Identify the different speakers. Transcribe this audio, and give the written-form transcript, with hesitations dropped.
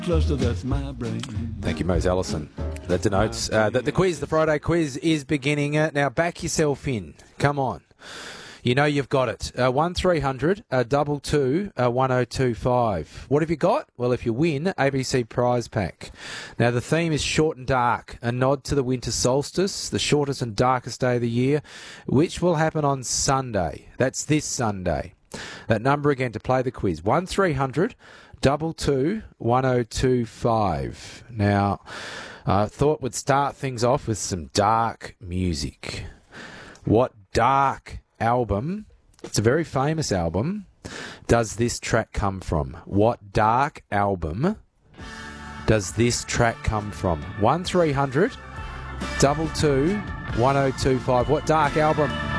Speaker 1: close to that's my brain.
Speaker 2: Thank you, Mose Allison. That denotes that the quiz, the Friday quiz, is beginning. Now, back yourself in. Come on. You know you've got it. 1300 22 1025. What have you got? Well, if you win, ABC prize pack. Now, the theme is short and dark, a nod to the winter solstice, the shortest and darkest day of the year, which will happen on Sunday. That's this Sunday. That number again to play the quiz, 1300 22 1025. Now, I thought we'd start things off with some dark music. What dark album, it's a very famous album, does this track come from? What dark album does this track come from? 1300 22 1025. What dark album